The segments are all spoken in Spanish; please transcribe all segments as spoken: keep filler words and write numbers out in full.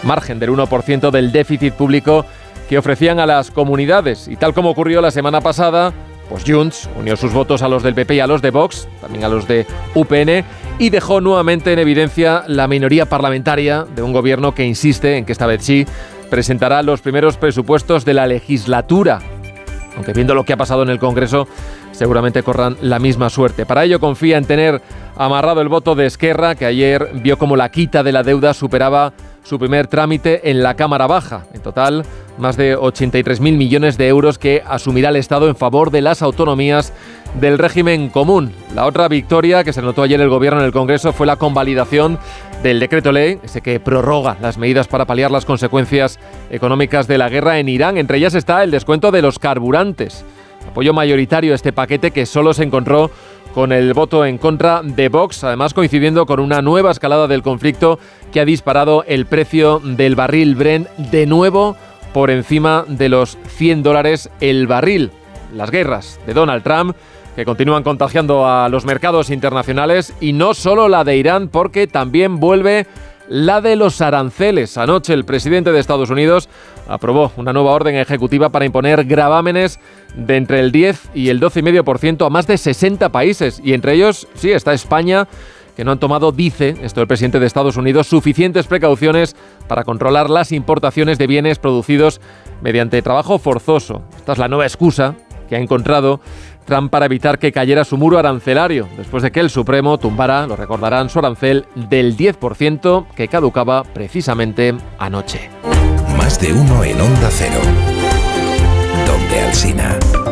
margen del uno por ciento del déficit público que ofrecían a las comunidades. Y tal como ocurrió la semana pasada, pues Junts unió sus votos a los del P P y a los de Vox, también a los de U P N, y dejó nuevamente en evidencia la minoría parlamentaria de un gobierno que insiste en que esta vez sí presentará los primeros presupuestos de la legislatura. Aunque viendo lo que ha pasado en el Congreso, seguramente corran la misma suerte. Para ello confía en tener amarrado el voto de Esquerra, que ayer vio como la quita de la deuda superaba su primer trámite en la Cámara Baja. En total, más de ochenta y tres mil millones de euros que asumirá el Estado en favor de las autonomías del régimen común. La otra victoria que se notó ayer el Gobierno en el Congreso fue la convalidación del decreto ley, ese que prorroga las medidas para paliar las consecuencias económicas de la guerra en Irán. Entre ellas está el descuento de los carburantes. Apoyo mayoritario a este paquete que solo se encontró con el voto en contra de Vox, además coincidiendo con una nueva escalada del conflicto que ha disparado el precio del barril Brent de nuevo por encima de los cien dólares el barril. Las guerras de Donald Trump que continúan contagiando a los mercados internacionales, y no solo la de Irán, porque también vuelve la de los aranceles. Anoche el presidente de Estados Unidos aprobó una nueva orden ejecutiva para imponer gravámenes de entre el diez y el doce coma cinco por ciento a más de sesenta países, y entre ellos, sí, está España, que no han tomado, dice esto el presidente de Estados Unidos, suficientes precauciones para controlar las importaciones de bienes producidos mediante trabajo forzoso. Esta es la nueva excusa que ha encontrado Trump para evitar que cayera su muro arancelario, después de que el Supremo tumbara, lo recordarán, su arancel del diez por ciento que caducaba precisamente anoche. Más de uno en Onda Cero. Donde Alsina.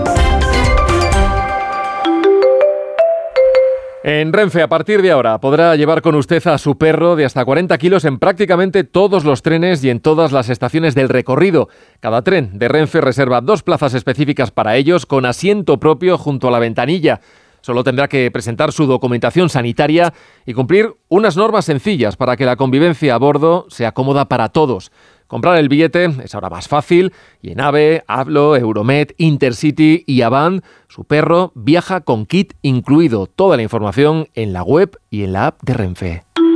En Renfe, a partir de ahora, podrá llevar con usted a su perro de hasta cuarenta kilos en prácticamente todos los trenes y en todas las estaciones del recorrido. Cada tren de Renfe reserva dos plazas específicas para ellos con asiento propio junto a la ventanilla. Solo tendrá que presentar su documentación sanitaria y cumplir unas normas sencillas para que la convivencia a bordo sea cómoda para todos. Comprar el billete es ahora más fácil y en AVE, Avlo, Euromed, Intercity y Avant, su perro viaja con kit incluido. Toda la información en la web y en la app de Renfe.